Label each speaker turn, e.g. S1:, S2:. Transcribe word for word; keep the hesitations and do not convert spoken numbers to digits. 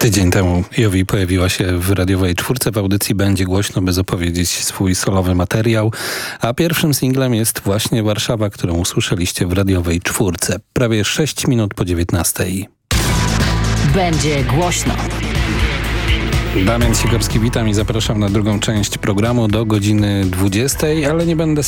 S1: Tydzień temu Jowi pojawiła się w radiowej czwórce. W audycji Będzie Głośno, by zapowiedzieć swój solowy materiał. A pierwszym singlem jest właśnie Warszawa, którą usłyszeliście w radiowej czwórce. Prawie sześć minut po dziewiętnastej.
S2: Będzie Głośno.
S1: Damian Sikorski, witam i zapraszam na drugą część programu do godziny dwudziestej, ale nie będę